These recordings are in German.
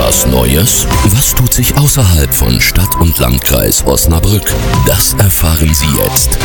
Was Neues? Was tut sich außerhalb von Stadt und Landkreis Osnabrück? Das erfahren Sie jetzt.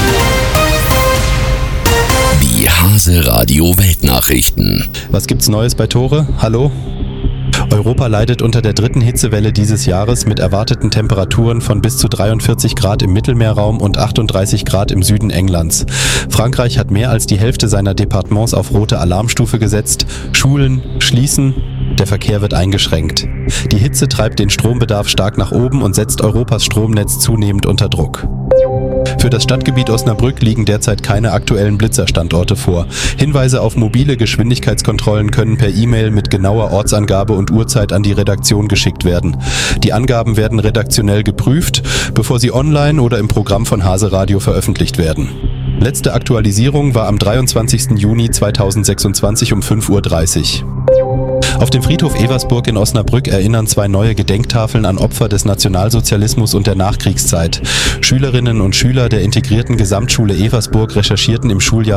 Die Hase Radio Weltnachrichten. Was gibt's Neues bei Tore? Hallo? Europa leidet unter der dritten Hitzewelle dieses Jahres mit erwarteten Temperaturen von bis zu 43 Grad im Mittelmeerraum und 38 Grad im Süden Englands. Frankreich hat mehr als die Hälfte seiner Departements auf rote Alarmstufe gesetzt. Schulen schließen, der Verkehr wird eingeschränkt. Die Hitze treibt den Strombedarf stark nach oben und setzt Europas Stromnetz zunehmend unter Druck. Für das Stadtgebiet Osnabrück liegen derzeit keine aktuellen Blitzerstandorte vor. Hinweise auf mobile Geschwindigkeitskontrollen können per E-Mail mit genauer Ortsangabe und Uhrzeit an die Redaktion geschickt werden. Die Angaben werden redaktionell geprüft, bevor sie online oder im Programm von Hase Radio veröffentlicht werden. Letzte Aktualisierung war am 23. Juni 2026 um 5:30 Uhr. Auf dem Friedhof Eversburg in Osnabrück erinnern 2 neue Gedenktafeln an Opfer des Nationalsozialismus und der Nachkriegszeit. Schülerinnen und Schüler der integrierten Gesamtschule Eversburg recherchierten im Schuljahr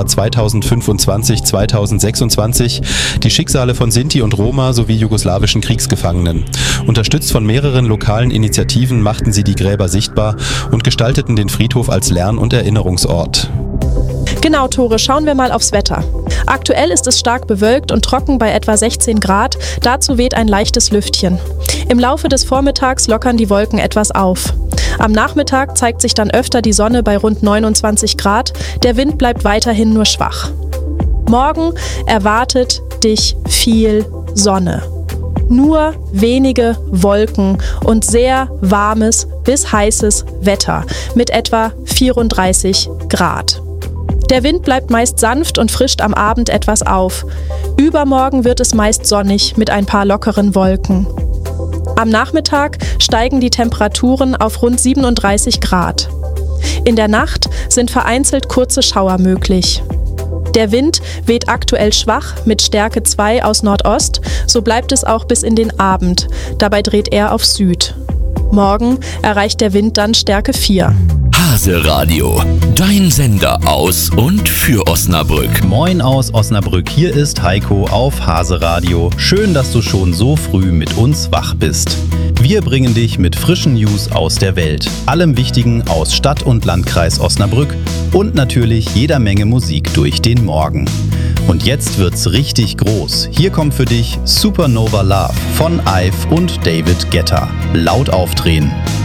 2025/2026 die Schicksale von Sinti und Roma sowie jugoslawischen Kriegsgefangenen. Unterstützt von mehreren lokalen Initiativen machten sie die Gräber sichtbar und gestalteten den Friedhof als Lern- und Erinnerungsort. Genau, Tore, schauen wir mal aufs Wetter. Aktuell ist es stark bewölkt und trocken bei etwa 16 Grad, dazu weht ein leichtes Lüftchen. Im Laufe des Vormittags lockern die Wolken etwas auf. Am Nachmittag zeigt sich dann öfter die Sonne bei rund 29 Grad, der Wind bleibt weiterhin nur schwach. Morgen erwartet dich viel Sonne. Nur wenige Wolken und sehr warmes bis heißes Wetter mit etwa 34 Grad. Der Wind bleibt meist sanft und frischt am Abend etwas auf. Übermorgen wird es meist sonnig mit ein paar lockeren Wolken. Am Nachmittag steigen die Temperaturen auf rund 37 Grad. In der Nacht sind vereinzelt kurze Schauer möglich. Der Wind weht aktuell schwach mit Stärke 2 aus Nordost, so bleibt es auch bis in den Abend. Dabei dreht er auf Süd. Morgen erreicht der Wind dann Stärke 4. Hase Radio, dein Sender aus und für Osnabrück. Moin aus Osnabrück, hier ist Heiko auf Hase Radio. Schön, dass du schon so früh mit uns wach bist. Wir bringen dich mit frischen News aus der Welt, allem Wichtigen aus Stadt und Landkreis Osnabrück und natürlich jeder Menge Musik durch den Morgen. Und jetzt wird's richtig groß. Hier kommt für dich Supernova Love von Ive und David Guetta. Laut aufdrehen.